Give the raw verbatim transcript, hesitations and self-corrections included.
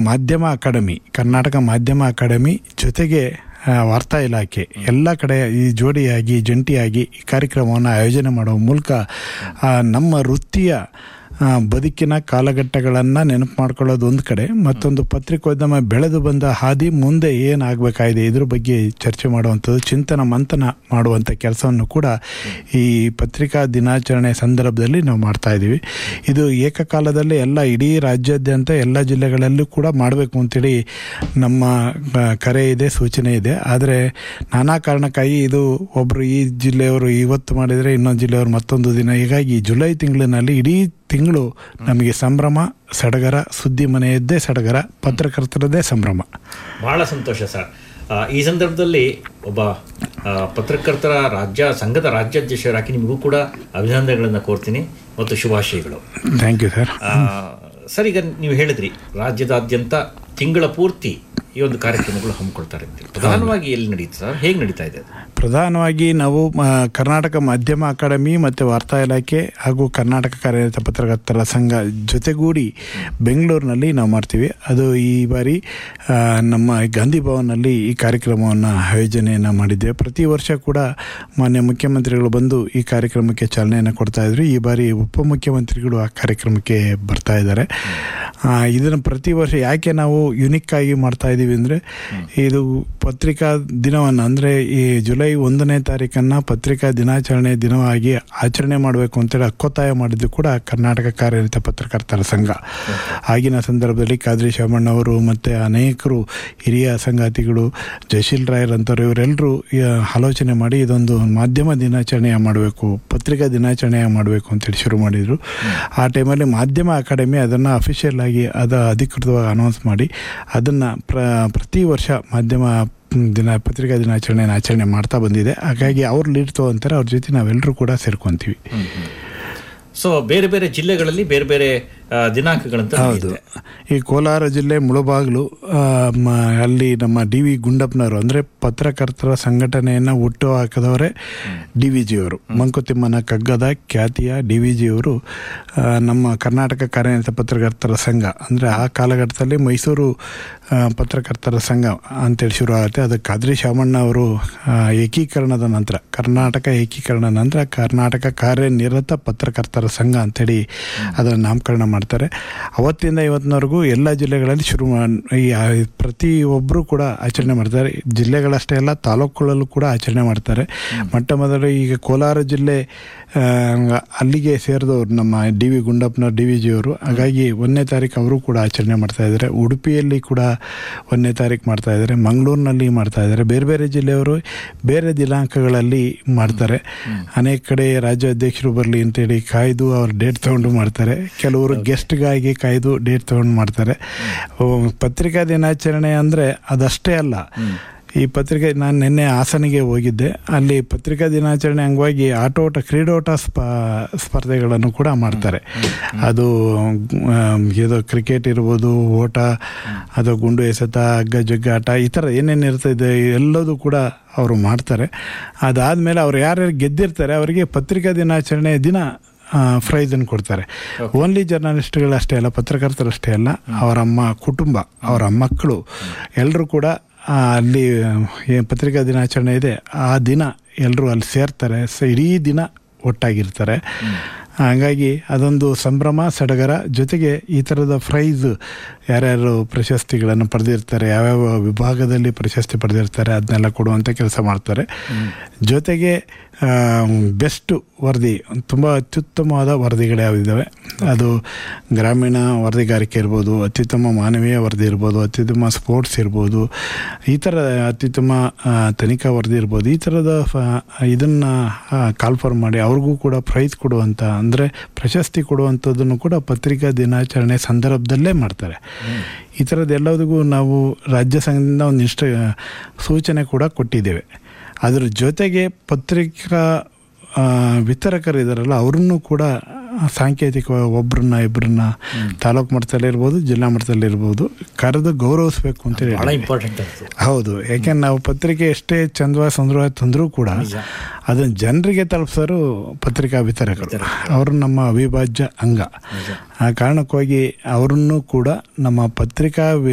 ಮಾಧ್ಯಮ ಅಕಾಡೆಮಿ, ಕರ್ನಾಟಕ ಮಾಧ್ಯಮ ಅಕಾಡೆಮಿ ಜೊತೆಗೆ ವಾರ್ತಾ ಇಲಾಖೆ ಎಲ್ಲ ಕಡೆ ಈ ಜೋಡಿಯಾಗಿ ಜಂಟಿಯಾಗಿ ಈ ಕಾರ್ಯಕ್ರಮವನ್ನು ಆಯೋಜನೆ ಮಾಡುವ ಮೂಲಕ ನಮ್ಮ ವೃತ್ತಿಯ ಬದುಕಿನ ಕಾಲಘಟ್ಟಗಳನ್ನು ನೆನಪು ಮಾಡ್ಕೊಳ್ಳೋದು ಒಂದು ಕಡೆ, ಮತ್ತೊಂದು ಪತ್ರಿಕೋದ್ಯಮ ಬೆಳೆದು ಬಂದ ಹಾದಿ ಮುಂದೆ ಏನಾಗಬೇಕಾಗಿದೆ ಇದ್ರ ಬಗ್ಗೆ ಚರ್ಚೆ ಮಾಡುವಂಥದ್ದು, ಚಿಂತನ ಮಂಥನ ಮಾಡುವಂಥ ಕೆಲಸವನ್ನು ಕೂಡ ಈ ಪತ್ರಿಕಾ ದಿನಾಚರಣೆ ಸಂದರ್ಭದಲ್ಲಿ ನಾವು ಮಾಡ್ತಾ ಇದ್ದೀವಿ. ಇದು ಏಕಕಾಲದಲ್ಲಿ ಎಲ್ಲ ಇಡೀ ರಾಜ್ಯಾದ್ಯಂತ ಎಲ್ಲ ಜಿಲ್ಲೆಗಳಲ್ಲೂ ಕೂಡ ಮಾಡಬೇಕು ಅಂತೇಳಿ ನಮ್ಮ ಕರೆ ಇದೆ, ಸೂಚನೆ ಇದೆ. ಆದರೆ ನಾನಾ ಕಾರಣಕ್ಕಾಗಿ ಇದು ಒಬ್ಬರು ಈ ಜಿಲ್ಲೆಯವರು ಇವತ್ತು ಮಾಡಿದರೆ ಇನ್ನೊಂದು ಜಿಲ್ಲೆಯವರು ಮತ್ತೊಂದು ದಿನ, ಹೀಗಾಗಿ ಜುಲೈ ತಿಂಗಳಿನಲ್ಲಿ ಇಡೀ ತಿಂಗಳು ನಮಗೆ ಸಂಭ್ರಮ, ಸಡಗರ, ಸುದ್ದಿ ಮನೆಯದ್ದೇ ಸಡಗರ, ಪತ್ರಕರ್ತರದ್ದೇ ಸಂಭ್ರಮ. ಬಹಳ ಸಂತೋಷ ಸರ್. ಈ ಸಂದರ್ಭದಲ್ಲಿ ಒಬ್ಬ ಪತ್ರಕರ್ತರ ರಾಜ್ಯ ಸಂಘದ ರಾಜ್ಯಾಧ್ಯಕ್ಷರಾಗಿ ನಿಮಗೂ ಕೂಡ ಅಭಿನಂದನೆಗಳನ್ನು ಕೋರ್ತೀನಿ ಮತ್ತು ಶುಭಾಶಯಗಳು. Thank you sir. ಸರ್, ಈಗ ನೀವು ಹೇಳಿದ್ರಿ ರಾಜ್ಯದಾದ್ಯಂತ ತಿಂಗಳ ಪೂರ್ತಿ ಈ ಒಂದು ಕಾರ್ಯಕ್ರಮಗಳು ಹಮ್ಮಿಕೊಳ್ತಾರೆ. ಪ್ರಧಾನವಾಗಿ ಎಲ್ಲಿ ನಡೀತು ಸರ್, ಹೇಗೆ ನಡೀತಾ ಇದೆ? ಪ್ರಧಾನವಾಗಿ ನಾವು ಕರ್ನಾಟಕ ಮಾಧ್ಯಮ ಅಕಾಡೆಮಿ ಮತ್ತು ವಾರ್ತಾ ಇಲಾಖೆ ಹಾಗೂ ಕರ್ನಾಟಕ ಕಾರ್ಯನಿರತ ಪತ್ರಕರ್ತರ ಸಂಘ ಜೊತೆಗೂಡಿ ಬೆಂಗಳೂರಿನಲ್ಲಿ ನಾವು ಮಾಡ್ತೀವಿ. ಅದು ಈ ಬಾರಿ ನಮ್ಮ ಗಾಂಧಿ ಭವನಲ್ಲಿ ಈ ಕಾರ್ಯಕ್ರಮವನ್ನು ಆಯೋಜನೆಯನ್ನು ಮಾಡಿದ್ದೇವೆ. ಪ್ರತಿ ವರ್ಷ ಕೂಡ ಮಾನ್ಯ ಮುಖ್ಯಮಂತ್ರಿಗಳು ಬಂದು ಈ ಕಾರ್ಯಕ್ರಮಕ್ಕೆ ಚಾಲನೆಯನ್ನು ಕೊಡ್ತಾ ಇದ್ರು. ಈ ಬಾರಿ ಉಪಮುಖ್ಯಮಂತ್ರಿಗಳು ಆ ಕಾರ್ಯಕ್ರಮಕ್ಕೆ ಬರ್ತಾ ಇದ್ದಾರೆ. ಇದನ್ನು ಪ್ರತಿ ವರ್ಷ ಯಾಕೆ ನಾವು ಯುನಿಕ್ ಆಗಿ ಮಾಡ್ತಾ ಇದ್ದೀವಿ ಅಂದರೆ, ಇದು ಪತ್ರಿಕಾ ದಿನವನ್ನು ಅಂದರೆ ಈ ಜುಲೈ ಒಂದನೇ ತಾರೀಕನ್ನು ಪತ್ರಿಕಾ ದಿನಾಚರಣೆ ದಿನವಾಗಿ ಆಚರಣೆ ಮಾಡಬೇಕು ಅಂತೇಳಿ ಹಕ್ಕೊತ್ತಾಯ ಮಾಡಿದ್ದು ಕೂಡ ಕರ್ನಾಟಕ ಕಾರ್ಯನಿರತ ಪತ್ರಕರ್ತರ ಸಂಘ. ಆಗಿನ ಸಂದರ್ಭದಲ್ಲಿ ಖಾದ್ರಿ ಶಾಮಣ್ಣವರು ಮತ್ತು ಅನೇಕರು ಹಿರಿಯ ಸಂಗಾತಿಗಳು, ಜಯಶೀಲ್ ರಾಯರ್ ಅಂತವ್ರು, ಇವರೆಲ್ಲರೂ ಆಲೋಚನೆ ಮಾಡಿ ಇದೊಂದು ಮಾಧ್ಯಮ ದಿನಾಚರಣೆ ಮಾಡಬೇಕು, ಪತ್ರಿಕಾ ದಿನಾಚರಣೆ ಮಾಡಬೇಕು ಅಂತೇಳಿ ಶುರು ಮಾಡಿದರು. ಆ ಟೈಮಲ್ಲಿ ಮಾಧ್ಯಮ ಅಕಾಡೆಮಿ ಅದನ್ನು ಅಫಿಷಿಯಲ್ ಆಗಿ ಅದು ಅಧಿಕೃತವಾಗಿ ಅನೌನ್ಸ್ ಮಾಡಿ ಅದನ್ನು ಪ್ರ ಪ್ರತಿ ವರ್ಷ ಮಾಧ್ಯಮ ದಿನ ಪತ್ರಿಕಾ ದಿನಾಚರಣೆಯನ್ನು ಆಚರಣೆ ಮಾಡ್ತಾ ಬಂದಿದೆ. ಹಾಗಾಗಿ ಅವ್ರು ಲೀಡ್ ತಗೊಂತಾರೆ, ಅವ್ರ ಜೊತೆ ನಾವೆಲ್ಲರೂ ಕೂಡ ಸೇರ್ಕೊತೀವಿ. ಸೊ ಬೇರೆ ಬೇರೆ ಜಿಲ್ಲೆಗಳಲ್ಲಿ ಬೇರೆ ಬೇರೆ ದಿನಾಂಕಗಳಂತ. ಹೌದು. ಈ ಕೋಲಾರ ಜಿಲ್ಲೆ ಮುಳಬಾಗಿಲು, ಅಲ್ಲಿ ನಮ್ಮ ಡಿ ವಿ ಗುಂಡಪ್ಪನವರು ಅಂದರೆ ಪತ್ರಕರ್ತರ ಸಂಘಟನೆಯನ್ನು ಹುಟ್ಟು ಹಾಕಿದವರೇ ಡಿ ವಿ ಜಿಯವರು, ಮಂಕುತಿಮ್ಮನ ಕಗ್ಗದ ಖ್ಯಾತಿಯ ಡಿ ವಿ ಜಿಯವರು ನಮ್ಮ ಕರ್ನಾಟಕ ಕಾರ್ಯನಿರತ ಪತ್ರಕರ್ತರ ಸಂಘ ಅಂದರೆ ಆ ಕಾಲಘಟ್ಟದಲ್ಲಿ ಮೈಸೂರು ಪತ್ರಕರ್ತರ ಸಂಘ ಅಂತೇಳಿ ಶುರು ಆಗುತ್ತೆ. ಅದು ಖಾದ್ರಿ ಶಾಮಣ್ಣ ಅವರು ಏಕೀಕರಣದ ನಂತರ, ಕರ್ನಾಟಕ ಏಕೀಕರಣದ ನಂತರ ಕರ್ನಾಟಕ ಕಾರ್ಯನಿರತ ಪತ್ರಕರ್ತರ ಸಂಘ ಅಂಥೇಳಿ ಅದನ್ನು ನಾಮಕರಣ ಮಾಡ್ತಾರೆ. ಅವತ್ತಿಂದ ಇವತ್ತಿನವರೆಗೂ ಎಲ್ಲ ಜಿಲ್ಲೆಗಳಲ್ಲಿ ಶುರು ಮಾಡಿ ಈ ಪ್ರತಿಯೊಬ್ಬರು ಕೂಡ ಆಚರಣೆ ಮಾಡ್ತಾರೆ. ಜಿಲ್ಲೆಗಳಷ್ಟೇ ಅಲ್ಲ, ತಾಲೂಕುಗಳಲ್ಲೂ ಕೂಡ ಆಚರಣೆ ಮಾಡ್ತಾರೆ. ಮೊಟ್ಟ ಮೊದಲು ಈಗ ಕೋಲಾರ ಜಿಲ್ಲೆ ಅಲ್ಲಿಗೆ ಸೇರಿದವರು ನಮ್ಮ ಡಿ ವಿ ಗುಂಡಪ್ಪನವ್ರು, ಡಿ ವಿ ಜಿಯವರು. ಹಾಗಾಗಿ ಒಂದನೇ ತಾರೀಕು ಅವರು ಕೂಡ ಆಚರಣೆ ಮಾಡ್ತಾ ಇದ್ದಾರೆ. ಉಡುಪಿಯಲ್ಲಿ ಕೂಡ ಒಂದನೇ ತಾರೀಕು ಮಾಡ್ತಾ ಇದ್ದಾರೆ, ಮಂಗಳೂರಿನಲ್ಲಿ ಮಾಡ್ತಾ ಇದ್ದಾರೆ. ಬೇರೆ ಬೇರೆ ಜಿಲ್ಲೆಯವರು ಬೇರೆ ದಿನಾಂಕಗಳಲ್ಲಿ ಮಾಡ್ತಾರೆ. ಅನೇಕ ಕಡೆ ರಾಜ್ಯಾಧ್ಯಕ್ಷರು ಬರಲಿ ಅಂತೇಳಿ ಕಾಯ್ದು ಅವ್ರ ಡೇಟ್ ತೊಗೊಂಡು ಮಾಡ್ತಾರೆ. ಕೆಲವರು ಗೆಸ್ಟ್ಗಾಗಿ ಕಾಯ್ದು ಡೇಟ್ ತೊಗೊಂಡು ಮಾಡ್ತಾರೆ. ಪತ್ರಿಕಾ ದಿನಾಚರಣೆ ಅಂದರೆ ಅದಷ್ಟೇ ಅಲ್ಲ. ಈ ಪತ್ರಿಕೆ, ನಾನು ನಿನ್ನೆ ಹಾಸನಿಗೆ ಹೋಗಿದ್ದೆ. ಅಲ್ಲಿ ಪತ್ರಿಕಾ ದಿನಾಚರಣೆ ಅಂಗವಾಗಿ ಆಟೋಟ ಕ್ರೀಡೋಟ ಸ್ಪ ಸ್ಪರ್ಧೆಗಳನ್ನು ಕೂಡ ಮಾಡ್ತಾರೆ. ಅದು ಇದು ಕ್ರಿಕೆಟ್ ಇರ್ಬೋದು, ಓಟ, ಅದು ಗುಂಡು ಎಸೆತ, ಹಗ್ಗ ಜಗ್ಗಾಟ, ಈ ಥರ ಏನೇನು ಇರ್ತದೆ ಎಲ್ಲದೂ ಕೂಡ ಅವರು ಮಾಡ್ತಾರೆ. ಅದಾದಮೇಲೆ ಅವ್ರು ಯಾರ್ಯಾರು ಗೆದ್ದಿರ್ತಾರೆ ಅವರಿಗೆ ಪತ್ರಿಕಾ ದಿನಾಚರಣೆ ದಿನ ಪ್ರೈಸನ್ನು ಕೊಡ್ತಾರೆ. ಓನ್ಲಿ ಜರ್ನಲಿಸ್ಟ್ಗಳಷ್ಟೇ ಅಲ್ಲ, ಪತ್ರಕರ್ತರಷ್ಟೇ ಅಲ್ಲ, ಅವರಮ್ಮ ಕುಟುಂಬ, ಅವರ ಮಕ್ಕಳು ಎಲ್ಲರೂ ಕೂಡ ಅಲ್ಲಿ ಏನು ಪತ್ರಿಕಾ ದಿನಾಚರಣೆ ಇದೆ ಆ ದಿನ ಎಲ್ಲರೂ ಅಲ್ಲಿ ಸೇರ್ತಾರೆ. ಸೊ ಇಡೀ ದಿನ ಒಟ್ಟಾಗಿರ್ತಾರೆ. ಹಾಗಾಗಿ ಅದೊಂದು ಸಂಭ್ರಮ, ಸಡಗರ. ಜೊತೆಗೆ ಈ ಥರದ ಪ್ರೈಸ್ ಯಾರ್ಯಾರು ಪ್ರಶಸ್ತಿಗಳನ್ನು ಪಡೆದಿರ್ತಾರೆ, ಯಾವ್ಯಾವ ವಿಭಾಗದಲ್ಲಿ ಪ್ರಶಸ್ತಿ ಪಡೆದಿರ್ತಾರೆ ಅದನ್ನೆಲ್ಲ ಕೊಡುವಂಥ ಕೆಲಸ ಮಾಡ್ತಾರೆ. ಜೊತೆಗೆ ಬೆಸ್ಟ್ ವರದಿ, ತುಂಬ ಅತ್ಯುತ್ತಮವಾದ ವರದಿಗಳು ಯಾವುದಿದ್ದಾವೆ, ಅದು ಗ್ರಾಮೀಣ ವರದಿಗಾರಿಕೆ ಇರ್ಬೋದು, ಅತ್ಯುತ್ತಮ ಮಾನವೀಯ ವರದಿ ಇರ್ಬೋದು, ಅತ್ಯುತ್ತಮ ಸ್ಪೋರ್ಟ್ಸ್ ಇರ್ಬೋದು, ಈ ಥರ ಅತ್ಯುತ್ತಮ ತನಿಖಾ ವರದಿ ಇರ್ಬೋದು. ಈ ಥರದ ಇದನ್ನು ಕಾಲ್ಫರ್ ಮಾಡಿ ಅವ್ರಿಗೂ ಕೂಡ ಪ್ರೈಸ್ ಕೊಡುವಂಥ, ಅಂದರೆ ಪ್ರಶಸ್ತಿ ಕೊಡುವಂಥದ್ದನ್ನು ಕೂಡ ಪತ್ರಿಕಾ ದಿನಾಚರಣೆ ಸಂದರ್ಭದಲ್ಲೇ ಮಾಡ್ತಾರೆ. ಈ ಥರದ್ದೆಲ್ಲದಕ್ಕೂ ನಾವು ರಾಜ್ಯ ಸಂಘದಿಂದ ಒಂದಿಷ್ಟು ಸೂಚನೆ ಕೂಡ ಕೊಟ್ಟಿದ್ದೇವೆ. ಅದರ ಜೊತೆಗೆ ಪತ್ರಿಕಾ ವಿತರಕರು ಇದ್ದಾರಲ್ಲ ಅವ್ರನ್ನೂ ಕೂಡ ಸಾಂಕೇತಿಕ ಒಬ್ಬರನ್ನ ಇಬ್ಬರನ್ನ ತಾಲೂಕು ಮಟ್ಟದಲ್ಲಿರ್ಬೋದು, ಜಿಲ್ಲಾ ಮಟ್ಟದಲ್ಲಿರ್ಬೋದು ಕರೆದು ಗೌರವಿಸ್ಬೇಕು ಅಂತೇಳಿ. ಭಾಳ ಇಂಪಾರ್ಟೆಂಟ್. ಹೌದು, ಯಾಕೆಂದ್ರೆ ನಾವು ಪತ್ರಿಕೆ ಎಷ್ಟೇ ಚಂದವಾಗಿ ಸುಂದರವಾಗಿ ತಂದರೂ ಕೂಡ ಅದನ್ನು ಜನರಿಗೆ ತಲುಪಿಸೋರು ಪತ್ರಿಕಾ ವಿತರಕರು. ಅವರು ನಮ್ಮ ಅವಿಭಾಜ್ಯ ಅಂಗ. ಆ ಕಾರಣಕ್ಕಾಗಿ ಅವರನ್ನು ಕೂಡ ನಮ್ಮ ಪತ್ರಿಕಾ